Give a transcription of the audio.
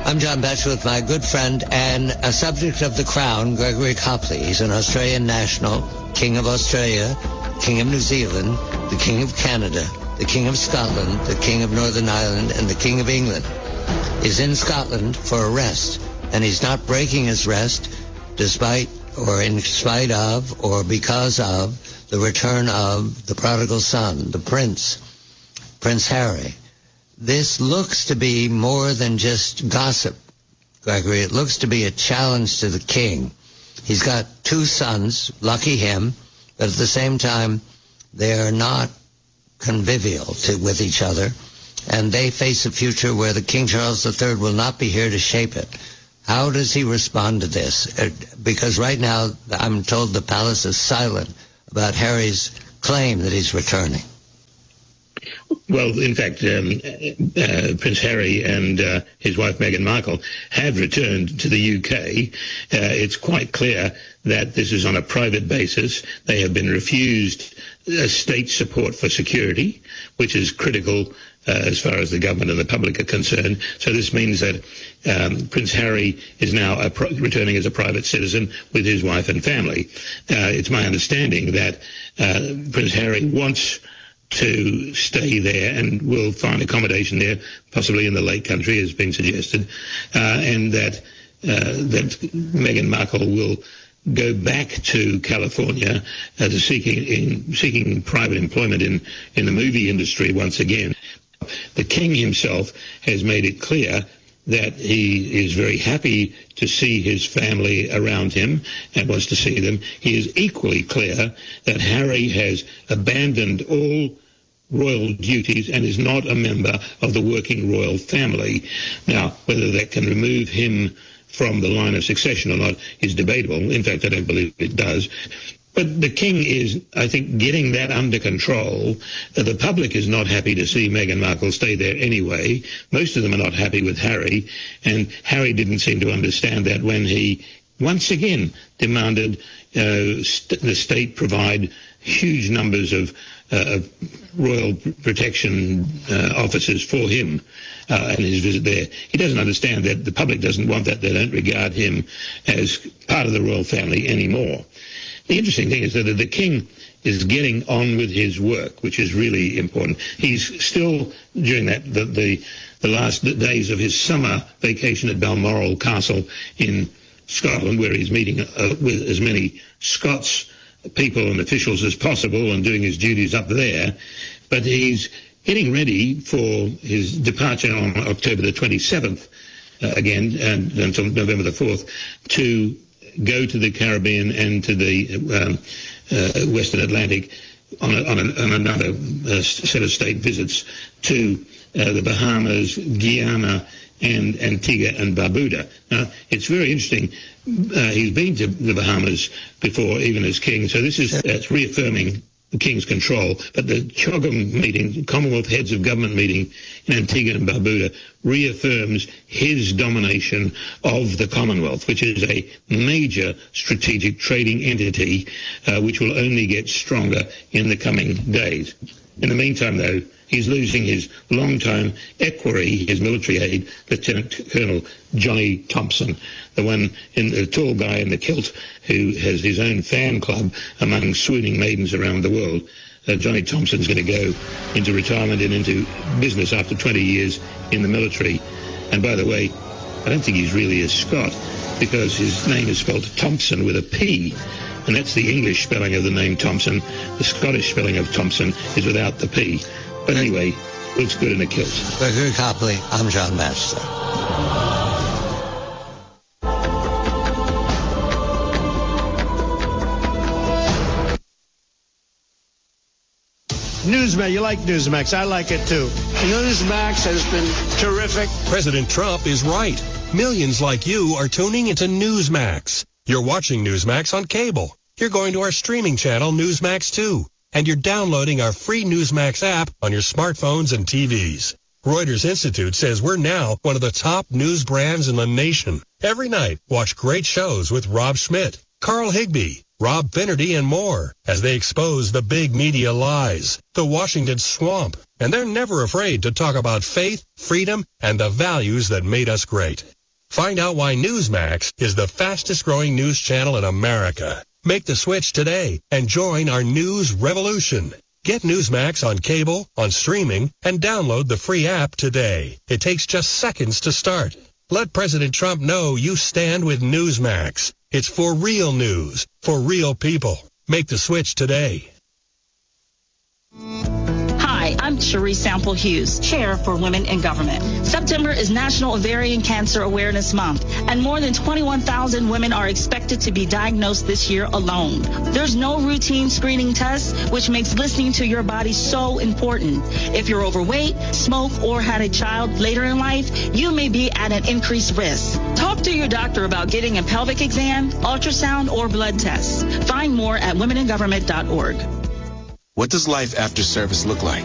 I'm John Batchelor with my good friend and a subject of the Crown, Gregory Copley. He's an Australian national, King of Australia, King of New Zealand, the King of Canada, the King of Scotland, the King of Northern Ireland, and the King of England. He's in Scotland for a rest, and he's not breaking his rest despite or in spite of or because of the return of the prodigal son, the Prince Harry. This looks to be more than just gossip, Gregory. It looks to be a challenge to the king. He's got two sons, lucky him, but at the same time, they are not convivial with each other, and they face a future where the King Charles III will not be here to shape it. How does he respond to this? Because right now, I'm told the palace is silent about Harry's claim that he's returning. Well, in fact, Prince Harry and his wife Meghan Markle have returned to the UK. It's quite clear that this is on a private basis. They have been refused state support for security, which is critical as far as the government and the public are concerned. So this means that Prince Harry is now returning as a private citizen with his wife and family. It's my understanding that Prince Harry wants to stay there and will find accommodation there, possibly in the Lake Country, as been suggested, and that Meghan Markle will go back to California seeking private employment in the movie industry once again. The king himself has made it clear that he is very happy to see his family around him and wants to see them. He is equally clear that Harry has abandoned all royal duties and is not a member of the working royal family. Now, whether that can remove him from the line of succession or not is debatable. In fact, I don't believe it does. But the king is, I think, getting that under control. The public is not happy to see Meghan Markle stay there anyway. Most of them are not happy with Harry, and Harry didn't seem to understand that when he once again demanded the state provide huge numbers of royal protection officers for him and his visit there. He doesn't understand that the public doesn't want that. They don't regard him as part of the royal family anymore. The interesting thing is that the king is getting on with his work, which is really important. He's still, during the last days of his summer vacation at Balmoral Castle in Scotland, where he's meeting with as many Scots people and officials as possible and doing his duties up there. But he's getting ready for his departure on October the 27th, again, and until November the 4th, to go to the Caribbean and to the Western Atlantic on another set of state visits to the Bahamas, Guyana, and Antigua and Barbuda. Now, it's very interesting. He's been to the Bahamas before, even as king, so this is reaffirming the king's control. But the CHOGM meeting, Commonwealth Heads of Government meeting in Antigua and Barbuda, reaffirms his domination of the Commonwealth, which is a major strategic trading entity which will only get stronger in the coming days. In the meantime, though, he's losing his long-time equerry, his military aide, Lieutenant Colonel Johnny Thompson, the tall guy in the kilt who has his own fan club among swooning maidens around the world. Johnny Thompson's going to go into retirement and into business after 20 years in the military. And by the way, I don't think he's really a Scot, because his name is spelled Thompson with a P. And that's the English spelling of the name Thompson. The Scottish spelling of Thompson is without the P. But anyway, looks good in a kilt. Gregory Copley, I'm John Batchelor. Newsmax, you like Newsmax. I like it too. Newsmax has been terrific. President Trump is right. Millions like you are tuning into Newsmax. You're watching Newsmax on cable. You're going to our streaming channel, Newsmax 2. And you're downloading our free Newsmax app on your smartphones and TVs. Reuters Institute says we're now one of the top news brands in the nation. Every night, watch great shows with Rob Schmidt, Carl Higbie, Rob Finnerty, and more as they expose the big media lies, the Washington swamp. And they're never afraid to talk about faith, freedom, and the values that made us great. Find out why Newsmax is the fastest growing news channel in America. Make the switch today and join our news revolution. Get Newsmax on cable, on streaming, and download the free app today. It takes just seconds to start. Let President Trump know you stand with Newsmax. It's for real news, for real people. Make the switch today. Hi, I'm Cherie Sample Hughes, Chair for Women in Government. September is National Ovarian Cancer Awareness Month, and more than 21,000 women are expected to be diagnosed this year alone. There's no routine screening test, which makes listening to your body so important. If you're overweight, smoke, or had a child later in life, you may be at an increased risk. Talk to your doctor about getting a pelvic exam, ultrasound, or blood tests. Find more at womeningovernment.org. What does life after service look like?